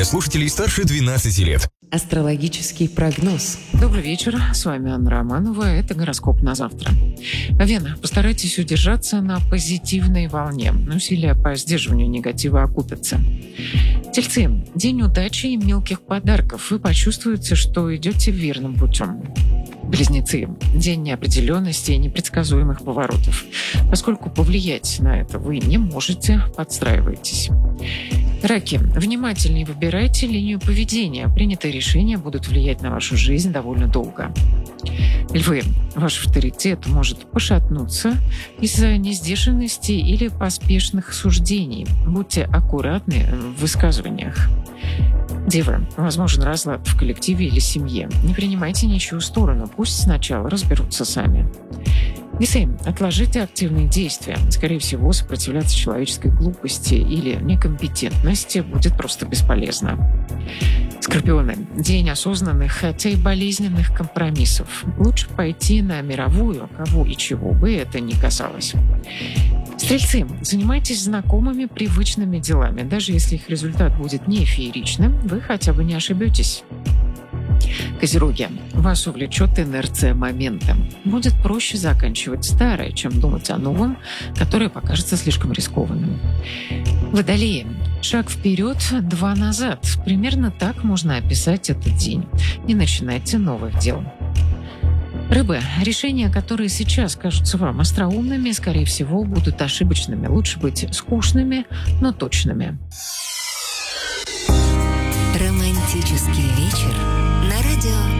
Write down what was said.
для слушателей старше 12 лет. Астрологический прогноз. Добрый вечер, с вами Анна Романова, это гороскоп на завтра. Вена, постарайтесь удержаться на позитивной волне, усилия по сдерживанию негатива окупятся. Тельцы, день удачи и мелких подарков, вы почувствуете, что идете верным путем. Близнецы, день неопределенности и непредсказуемых поворотов. Поскольку повлиять на это вы не можете, подстраивайтесь. Раки, внимательнее выбирайте линию поведения. Принятые решения будут влиять на вашу жизнь довольно долго. Львы, ваш авторитет может пошатнуться из-за несдержанности или поспешных суждений. Будьте аккуратны в высказываниях. Девы, возможен разлад в коллективе или семье. Не принимайте ничью сторону, пусть сначала разберутся сами. Весы, отложите активные действия. Скорее всего, сопротивляться человеческой глупости или некомпетентности будет просто бесполезно. Скорпионы, день осознанных, хотя и болезненных компромиссов. Лучше пойти на мировую, кого и чего бы это ни касалось. Стрельцы, занимайтесь знакомыми, привычными делами. Даже если их результат будет не фееричным, вы хотя бы не ошибетесь. Козероги, вас увлечет инерция момента. Будет проще заканчивать старое, чем думать о новом, которое покажется слишком рискованным. Водолеи, шаг вперед, два назад. Примерно так можно описать этот день. Не начинайте новых дел. Рыбы, решения, которые сейчас кажутся вам остроумными, скорее всего, будут ошибочными. Лучше быть скучными, но точными. Романтический вечер на радио